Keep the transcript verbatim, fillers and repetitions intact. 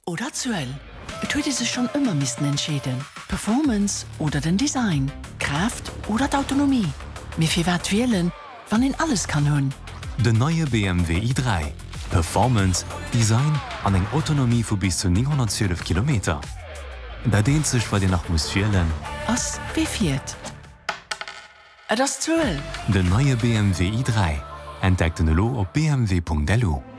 oder Zuel. Et huet se schon immer misisten entschäden. Performance oder den Design, Kraft oder d'Autonomie. Mir fir wat wählen, wann en alles kann hunn. De neue B M W i drei. Performance, Design an eng Autonomie vu bis zu neunhundertzwölf Kilometer. Da dehnt sech, wat Dir nach muss wählen. Ass wie viert. Et ass Zuel. De neue B M W i drei. Entdeckt den Lo op b m w punkt d e l u.